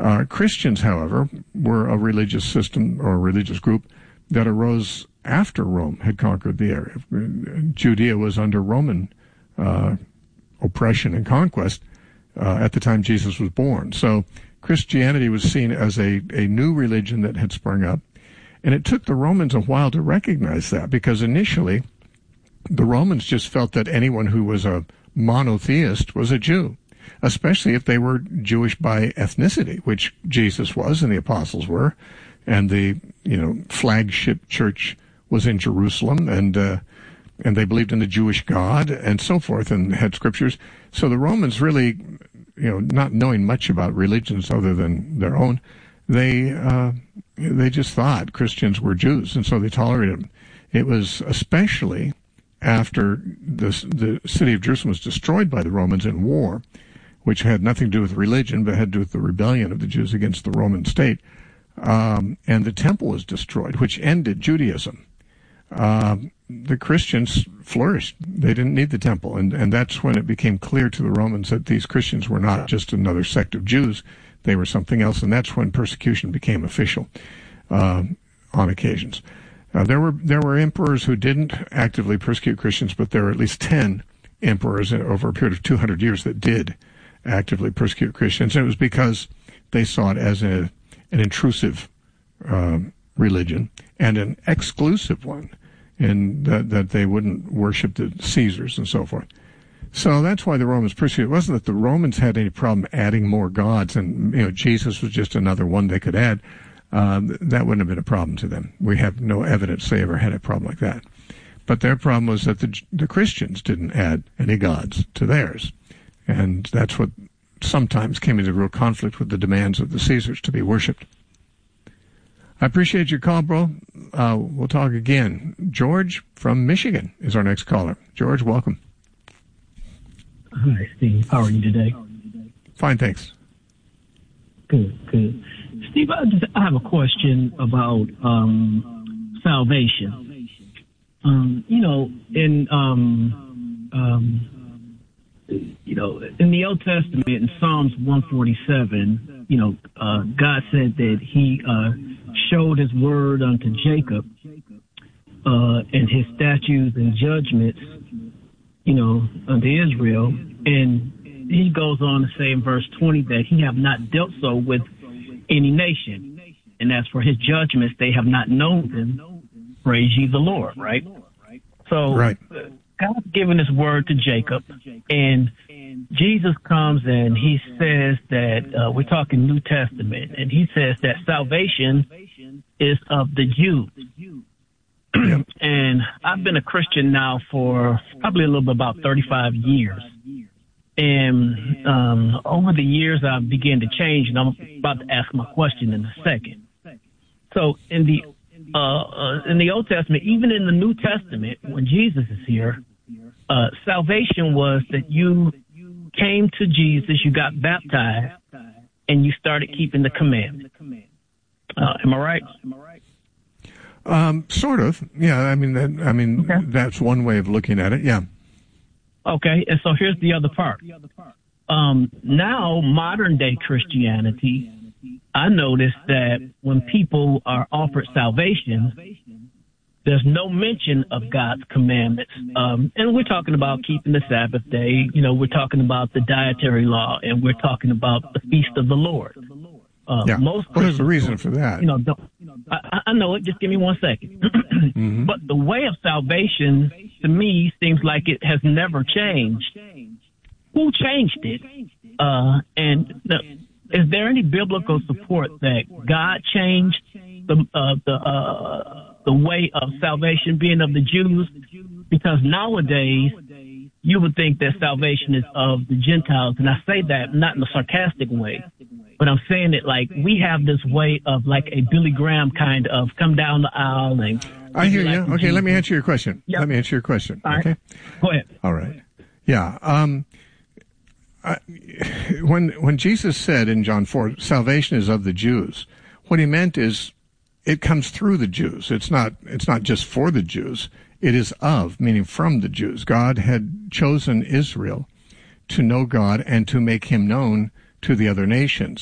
Christians, however, were a religious system or a religious group that arose after Rome had conquered the area. Judea was under Roman oppression and conquest at the time Jesus was born. So Christianity was seen as a new religion that had sprung up. And it took the Romans a while to recognize that, because initially the Romans just felt that anyone who was a monotheist was a Jew, especially if they were Jewish by ethnicity, which Jesus was and the apostles were, and the flagship church was in Jerusalem, and they believed in the Jewish God and so forth, and had scriptures. So the Romans really, not knowing much about religions other than their own, they just thought Christians were Jews, and so they tolerated them. It was especially after the city of Jerusalem was destroyed by the Romans in war, which had nothing to do with religion, but had to do with the rebellion of the Jews against the Roman state, and the temple was destroyed, which ended Judaism. The Christians flourished. They didn't need the temple, and that's when it became clear to the Romans that these Christians were not just another sect of Jews. They were something else, and that's when persecution became official on occasions. There were emperors who didn't actively persecute Christians, but there were at least 10 emperors over a period of 200 years that did actively persecute Christians, and it was because they saw it as an intrusive religion and an exclusive one, and that they wouldn't worship the Caesars and so forth. So that's why the Romans persecuted. It wasn't that the Romans had any problem adding more gods, and Jesus was just another one they could add. That wouldn't have been a problem to them. We have no evidence they ever had a problem like that. But their problem was that the Christians didn't add any gods to theirs, and that's what sometimes came into real conflict with the demands of the Caesars to be worshipped. I appreciate your call, bro. We'll talk again. George from Michigan is our next caller. George, welcome. Hi, Steve. How are you today? Fine, thanks. Good. Steve, I have a question about salvation. In the Old Testament, in Psalms 147, God said that He showed His word unto Jacob, and His statutes and judgments, unto Israel. And He goes on to say in verse 20 that He have not dealt so with any nation. And as for His judgments, they have not known them. Praise ye the Lord, right? So right. God's given His word to Jacob, and Jesus comes and He says that, we're talking New Testament, and He says that salvation is of the Jews. Yep. And I've been a Christian now for probably a little bit about 35 years. And over the years, I began to change, and I'm about to ask my question in a second. So in the Old Testament, even in the New Testament, when Jesus is here, salvation was that you came to Jesus, you got baptized, and you started keeping the commandments. Am I right? Sort of. Yeah. Okay. That's one way of looking at it. Yeah. Okay. And so here's the other part. Now, modern day Christianity, I notice that when people are offered salvation, there's no mention of God's commandments. And we're talking about keeping the Sabbath day. We're talking about the dietary law, and we're talking about the feast of the Lord. Yeah. There's a reason for that. I know it. Just give me 1 second. Mm-hmm. But the way of salvation, to me, seems like it has never changed. Who changed it? Is there any biblical support that God changed the way of salvation being of the Jews? Because nowadays, you would think that salvation is of the Gentiles, and I say that not in a sarcastic way, but I'm saying it like we have this way of like a Billy Graham kind of come down the aisle and... I hear you. Okay, let me answer your question. Yep. Let me answer your question. All okay? Right. Go ahead. All right. Yeah. When Jesus said in John 4, salvation is of the Jews, what he meant is it comes through the Jews. It's not just for the Jews. It is of, meaning from the Jews. God had chosen Israel to know God and to make Him known to the other nations.